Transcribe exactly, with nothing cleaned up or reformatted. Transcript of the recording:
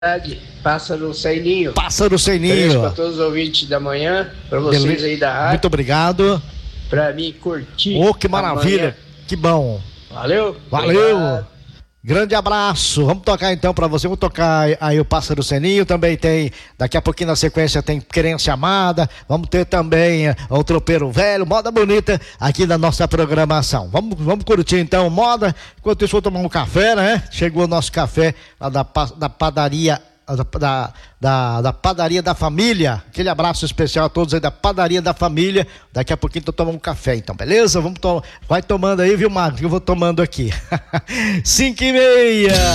Pássaro Sem Ninho. Pássaro Sem Ninho. Para todos os ouvintes da manhã, para vocês Beleza. Aí da rádio. Muito obrigado. Para mim curtir. Oh, que maravilha. Que bom. Valeu. Valeu. Obrigado. Grande abraço. Vamos tocar então para você. Vamos tocar aí o Pássaro Sem Ninho. Também tem, daqui a pouquinho na sequência tem Querência Amada. Vamos ter também o Tropeiro Velho, moda bonita aqui na nossa programação. Vamos, vamos curtir então moda. Enquanto isso, vou tomar um café, né? Chegou o nosso café lá da, da padaria. Da, da, da padaria da família, aquele abraço especial a todos aí da padaria da família. Daqui a pouquinho tô tomando um café então, beleza? Vamos to... Vai tomando aí, viu, Marcos? Eu vou tomando aqui. Cinco e meia.